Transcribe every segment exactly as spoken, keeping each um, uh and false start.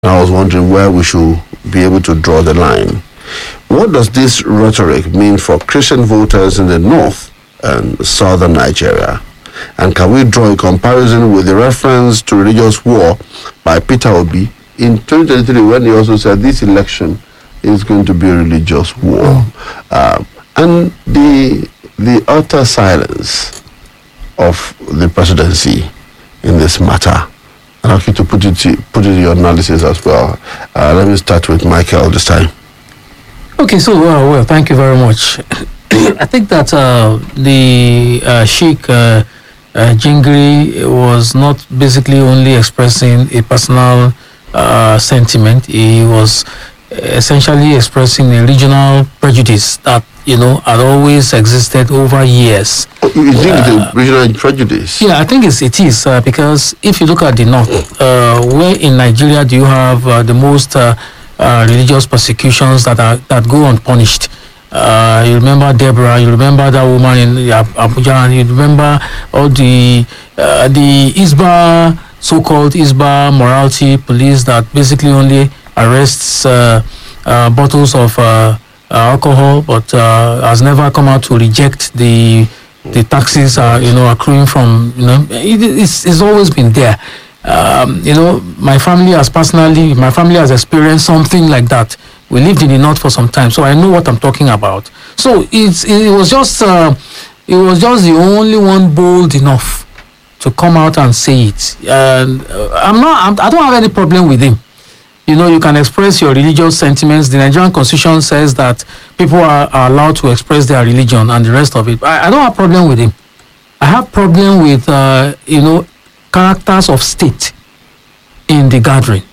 I was wondering where we should be able to draw the line. What does this rhetoric mean for Christian voters in the north and southern Nigeria? And can we draw a comparison with the reference to religious war by Peter Obi in twenty twenty-three, when he also said this election is going to be a religious war? Mm. Uh, and the the utter silence of the presidency in this matter. I'd like you to put it to, put it in your analysis as well. Uh, let me start with Michael this time. Okay, so well, well thank you very much. I think that uh, the uh, Sheikh uh, uh, Jingiri was not basically only expressing a personal uh, sentiment. He was essentially expressing a regional prejudice that, you know, had always existed over years. Oh, you think uh, it's a regional prejudice? Yeah, I think it's, it is uh, because if you look at the north, uh, where in Nigeria do you have uh, the most uh, uh, religious persecutions that are that go unpunished? Uh, you remember Deborah, you remember that woman in Abuja, and you remember all the uh, the Isba, so-called Isba morality police that basically only arrests uh, uh, bottles of uh, uh, alcohol, but uh, has never come out to reject the the taxes are, you know, accruing from, you know, it, it's, it's always been there. Um, you know, my family has personally, my family has experienced something like that. We lived in the north for some time, so I know what I'm talking about. So it's, it was just, uh, it was just the only one bold enough to come out and say it. And uh, I'm not, I'm, I don't have any problem with him. You know, you can express your religious sentiments. The Nigerian Constitution says that people are, are allowed to express their religion and the rest of it. I, I don't have problem with him. I have problem with, uh, you know, characters of state in the gathering.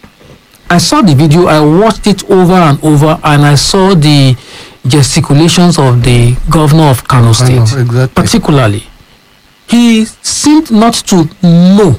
I saw the video, I watched it over and over, and I saw the gesticulations of the governor of Kano State, know, exactly. particularly. He seemed not to know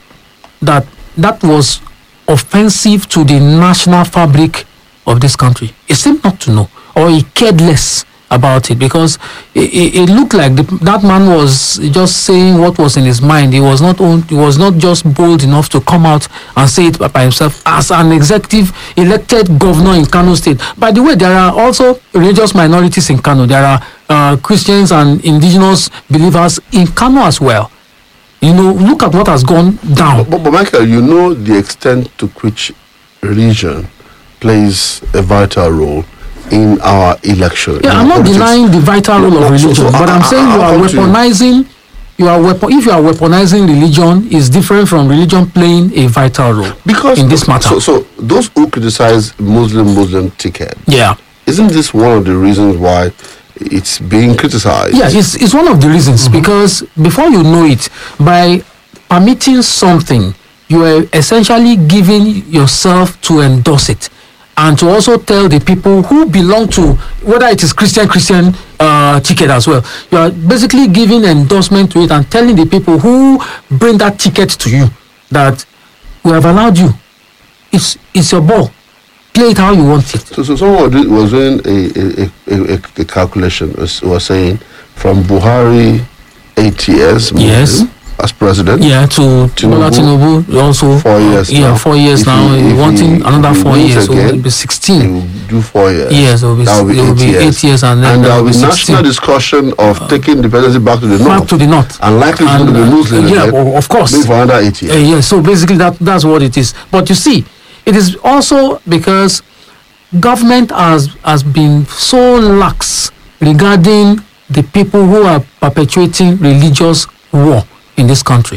that that was offensive to the national fabric of this country. He seemed not to know, or he cared less about it, because it, it, it looked like the, that man was just saying what was in his mind. He was not on, he was not just bold enough to come out and say it by himself as an executive elected governor in Kano State. By the way, there are also religious minorities in Kano. There are uh, Christians and indigenous believers in Kano as well. You know, look at what has gone down. But, but Michael, you know the extent to which religion plays a vital role in our election. Yeah, I'm not politics. denying the vital role no, of religion, so, so, but I, I'm saying I, I, you are weaponizing. You are weapon. If you are weaponizing religion, is different from religion playing a vital role because in this matter. So, so those who criticize Muslim Muslim ticket, yeah, isn't this one of the reasons why it's being criticized? Yeah, it's it's one of the reasons, mm-hmm. because before you know it, by permitting something, you are essentially giving yourself to endorse it, and to also tell the people who belong to, whether it is Christian Christian uh, ticket as well, you are basically giving endorsement to it and telling the people who bring that ticket to you that we have allowed you. It's it's your ball. Play it how you want it. So, so someone was doing a, a, a, a calculation, was, was saying from Buhari eight years, yes, as president, yeah, to Bola Tinubu also four years, yeah, now. four years if now. He, wanting he, another four years, again, so it will be sixteen. He will do four years. Yes, it will be, that will be, it will eight, be years. eight years, and then and there will be sixteen. National discussion of uh, taking the presidency back to the north, back to the north, and likely and, to be Muslim. Uh, yeah, again, well, of course, maybe for another eight years. Uh, yeah, so basically that that's what it is. But you see, it is also because government has has been so lax regarding the people who are perpetuating religious war in this country.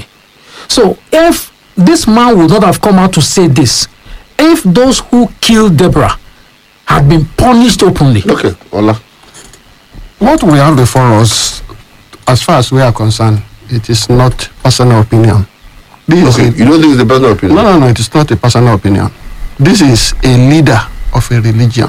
So if this man would not have come out to say this, if those who killed Deborah had been punished openly. Okay, Ola. What we have before us, as far as we are concerned, it is not personal opinion. This okay, is a, you don't think it's a personal opinion? No, no, no, it is not a personal opinion. This is a leader of a religion.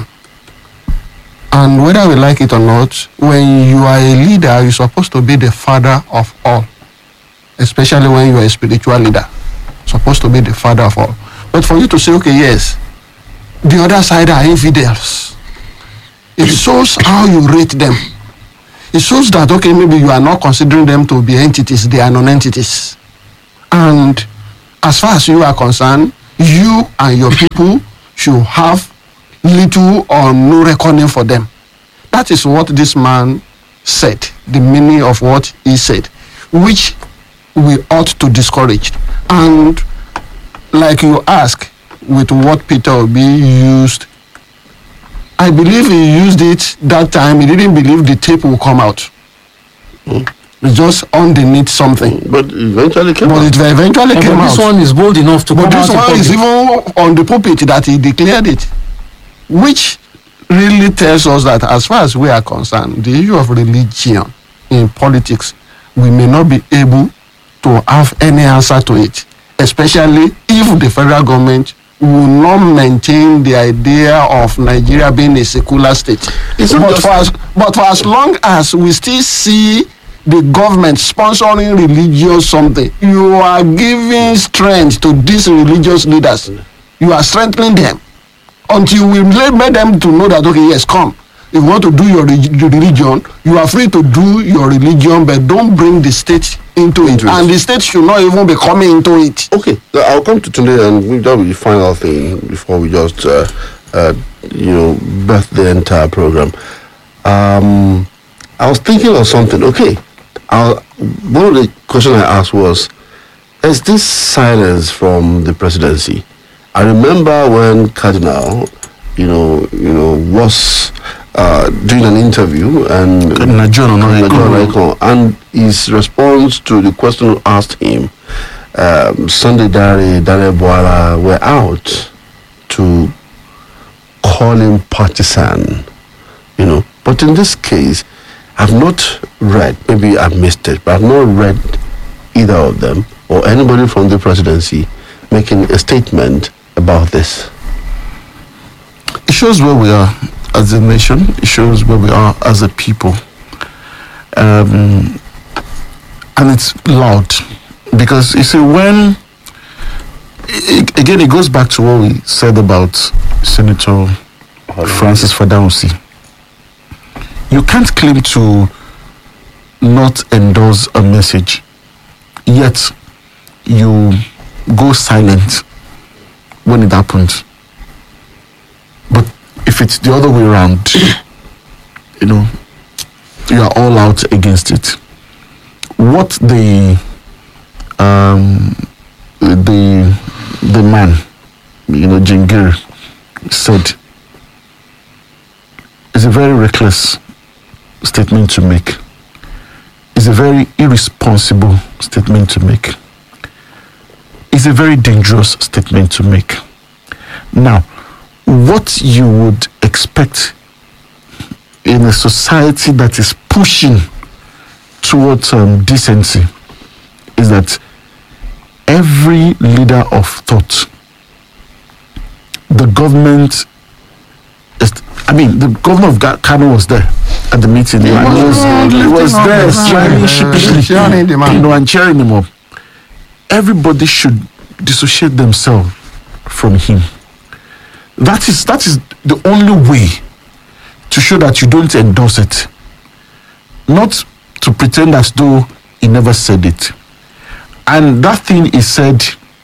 And whether we like it or not, when you are a leader, you're supposed to be the father of all. Especially when you are a spiritual leader. Supposed to be the father of all. But for you to say, okay, yes, the other side are infidels. It shows how you rate them. It shows that, okay, maybe you are not considering them to be entities, they are non-entities. And as far as you are concerned, you and your people should have little or no reckoning for them. That is what this man said, the meaning of what he said, which we ought to discourage. And like you ask, with what Peter Obi used, I believe he used it that time. He didn't believe the tape will come out. Mm. It's just underneath something. But eventually came But out. it eventually Yeah, came but out. this one is bold enough to But come this out in one is public. even on the pulpit that he declared it, which really tells us that as far as we are concerned, the issue of religion in politics, we may not be able to have any answer to it, especially if the federal government will not maintain the idea of Nigeria being a secular state. It's not But just- for, as, but for as long as we still see the government sponsoring religious something, you are giving strength to these religious leaders. You are strengthening them until we let make them to know that, okay, yes, come. If you want to do your relig- your religion, you are free to do your religion, but don't bring the state into it. Into it. And the state should not even be coming into it. Okay, so I'll come to Tunde and we- that will be the final thing before we just, uh, uh, you know, birth the entire program. Um, I was thinking of something. Okay, I'll, one of the questions I asked was, is this silence from the presidency? I remember when Cardinal, you know, you know, was uh, doing an interview and Nigerian or not, Nigerian Icon, and his response to the question asked him, um, Sunday Dare, Daniel Boala were out to call him partisan, you know. But in this case, I've not read, maybe I've missed it, but I've not read either of them or anybody from the presidency making a statement about this. It shows where we are as a nation. It shows where we are as a people. Um, and it's loud. Because you see, when, i- again, it goes back to what we said about Senator Francis Fadausi. You can't claim to not endorse a message, yet you go silent when it happens. But if it's the other way around, you know, you are all out against it. What the um, the the man, you know, Jingir, said is a very reckless statement to make. It's a very irresponsible statement to make. It's a very dangerous statement to make. Now, what you would expect in a society that is pushing towards um, decency is that every leader of thought, the government, is, I mean, the governor of Ga- Kano was there at the meeting. He was, he was there smiling sheepishly, Cheering the man. you know, and cheering him up. Everybody should dissociate themselves from him. That is that is the only way to show that you don't endorse it. Not to pretend as though he never said it. And that thing he said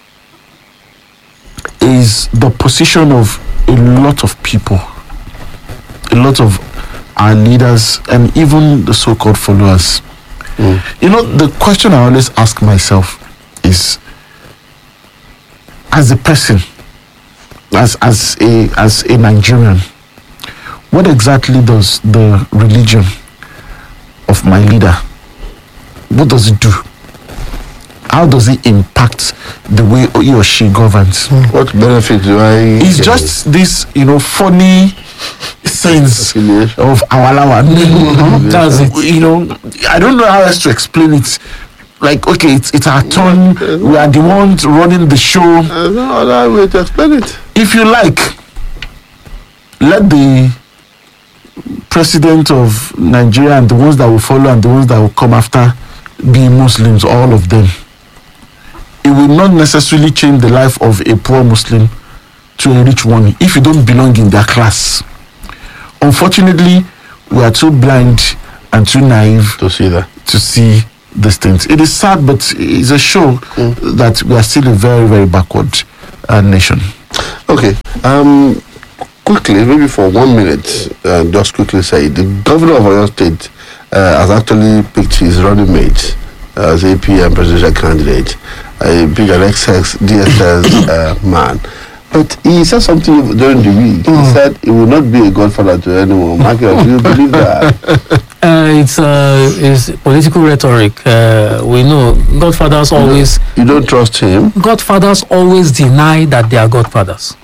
is the position of a lot of people, a lot of our leaders, and even the so-called followers. Mm. You know, the question I always ask myself is, as a person, as as a as a Nigerian, what exactly does the religion of my leader, what does it do? How does it impact the way he or she governs? What benefit do I It's get? just this, you know, funny sense Affiliation. of awalawa. That's it. You know, I don't know how else to explain it. Like, okay, it's it's our turn. We are the ones running the show. There's no other way to explain it. If you like, let the president of Nigeria and the ones that will follow and the ones that will come after be Muslims, all of them. It will not necessarily change the life of a poor Muslim to a rich one if you don't belong in their class. Unfortunately, we are too blind and too naive To see that. to see these things. It is sad, but it's a show that we are still a very, very backward uh, nation. Okay. Um, quickly, maybe for one minute, uh, just quickly say the governor of Oyo State uh, has actually picked his running mate uh, as A P M presidential candidate, a big ex D S S uh, man. But he said something during the week. Mm. He said he will not be a godfather to anyone. Michael, do you believe that? Uh, it's uh, it's political rhetoric. Uh, we know godfathers You always don't, you don't trust him? godfathers always deny that they are godfathers.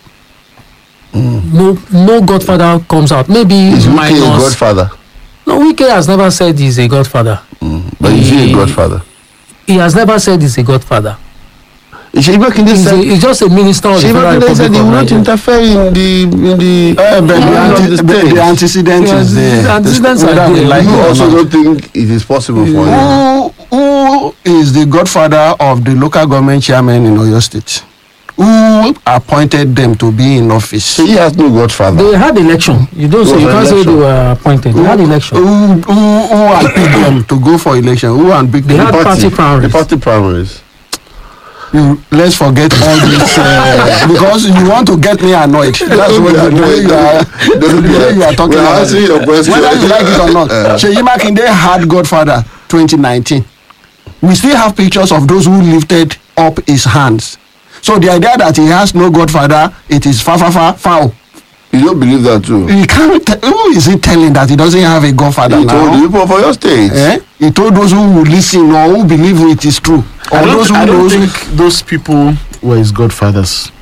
No, no godfather comes out. Maybe Is Wike a minus. godfather? No, Wike has never said he's a godfather. But is he He- a godfather? He has never said he's a godfather. Sheba Kinde He's, a, said, he's just a minister of the Sheba Federal Kinde said Republic he of will not Nigeria. interfere in the in the. Uh, but the, government of anti- the the, state. the antecedent Yes, is there. the antecedents Whether are we there. like You it or also not. don't think it is possible for him. Who, who is the godfather of the local government chairman in Oyo State? Who appointed them to be in office? So he has no godfather. They had election. You don't say It you was can't say they election. were appointed. They had election. Who, who, who handpicked them to go for election? Who handpicked They them? had party The primaries. party primaries. You, let's forget all this uh, because you want to get me annoyed. That's what the way you are, the way you are talking We are about answering it. your question. Whether you like it or not. Seyi Makinde had Godfather twenty nineteen. We still have pictures of those who lifted up his hands. So the idea that he has no Godfather, it is fa fa fa foul. You don't believe that too? He can't. T- who is he telling that he doesn't have a Godfather He told now? the people for your state. Eh? He told those who will listen or who believe it is true, or I don't, those who I don't knows. think those people were his godfathers.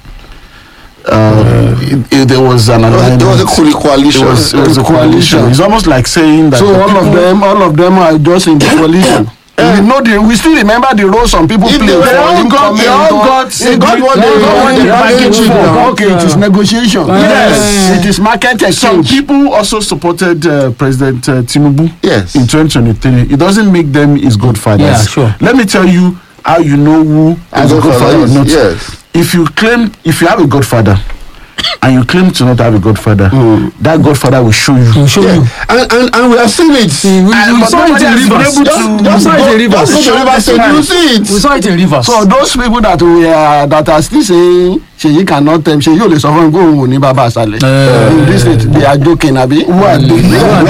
Um, it, it, there was an There was- alignment. there was a coali- coalition. It was, it was a coalition. It's almost like saying that So the all of people- them, all of them are just in the coalition. We know the, we still remember the role some people If play they for all him got- coming they all into- got- they they got got what they they got what wanted, they they bargained packaged for. now. Okay, it is negotiation. Yes. It is market some exchange. people also supported uh, President uh, Tinubu Yes. in twenty twenty-three. It doesn't make them his godfathers. Yeah, sure. Let me tell you how you know who has a godfather godfather or is, not. yes. If you claim, if you have a godfather, and you claim to not have a godfather, that godfather will show you. To show Yeah. you. And, and, and we have seen it. We, we, And we but saw it nobody in has been Rivers. able Just, to- just saw it in Just Rivers. go to Show Rivers this State, man. you see it. We saw it in Rivers. So those people that we are that are still saying Seyi cannot tell Seyi only suffer go on ni baba asale. In this state they are joking abi. Who are they?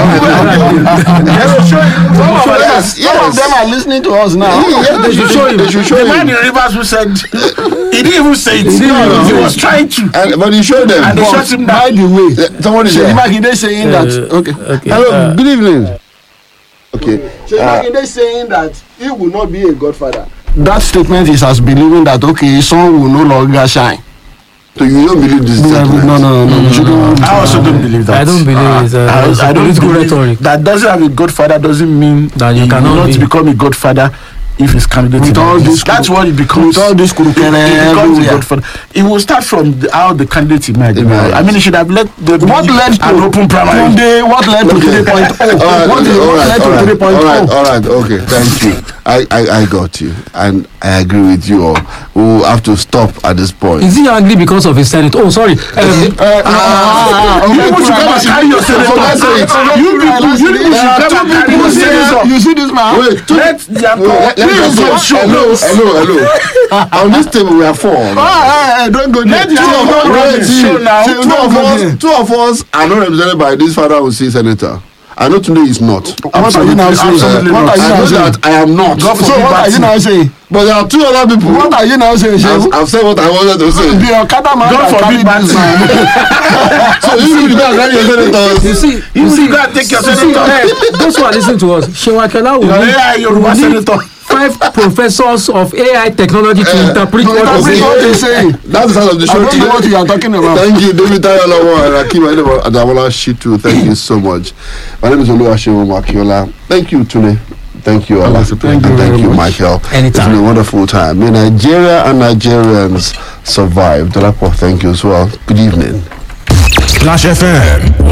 Some of them, Yes, some of yes. them are listening to us now. Yeah, they should show him. They should show The man him. in Rivers who said he didn't even say it. didn't He say was it. trying to. And, but he showed them. And they But- shut him By down. the way, Yeah, somebody Seyi there. Makinde saying that okay. Okay. Hello, uh, good evening. Okay. Seyi Uh, Makinde saying that he will not be a godfather. That statement is as believing that okay, his son will no longer shine. so you don't believe this No, statement? no, no, no. You shouldn't. I also don't believe that. I don't believe it's, uh, I, it's I a don't political believe rhetoric. that doesn't have a godfather doesn't mean That you he cannot will not be. become a godfather if he's candidate. With in all office. this That's kuru- what it becomes. with all this kurukere It becomes a everywhere. godfather. It will start from the, how the candidate emerged. Emerged. I mean, he should have let the What led to an open primary. Tunde? What led to Okay. three point oh? All right, What okay, what all right, led all to right, three point all right, oh? all right, okay, thank you. I, I, I got you, and I agree with you all. We will have to stop at this point. Is he angry because of his senate? Oh, sorry. Um, Ah, You people should come and carry your senator. So let's say it. You people, you people should come and carry your You see this- senator. you see this man? Wait, two, Let their wait, let, let Please me don't say- show hello, us. hello, hello. On this table we are four. Ah, ah, ah, don't go there. Let the Two of, Don't wait, run the see, show now. see, Don't two of go us, there. two of us are not represented by this father who say senator. I know today is not. What are you now saying? Absolutely What not. are you I now know saying? that I am not. God So forbid what are that you now saying? But there are two other people. What are you now saying? I've, Shehu? I've said what I wanted to say. The Okada man God that forbid carried this man. So you will not carry your senators. you see, You you see, will go and take your you see, senator. eh, those who are listening to us, Shewakela will Your need, A I Yoruba will need senator. five professors of A I technology to interpret To what interpret we what say. he's saying. That's the start of the I show don't know what today. you are talking about. Thank you, David Tayolawo and Akim Adamola Shitu. Thank you so much. My name is Oluwaseun Makiola. Thank you, Tune. Thank you, Allah. Thank And you thank very you, much. Michael. Anytime. It's been a wonderful time. May Nigeria and Nigerians survive. Dolapo, thank you as well. Good evening. Splash F M.